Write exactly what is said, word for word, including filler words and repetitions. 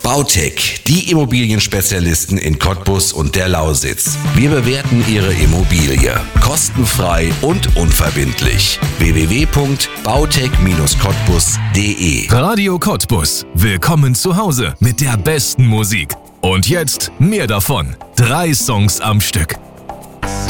Bautec, die Immobilienspezialisten in Cottbus und der Lausitz. Wir bewerten Ihre Immobilie kostenfrei und unverbindlich. w w w punkt bautec Bindestrich cottbus punkt d e Radio Cottbus. Willkommen zu Hause mit der besten Musik. Und jetzt mehr davon. Drei Songs am Stück.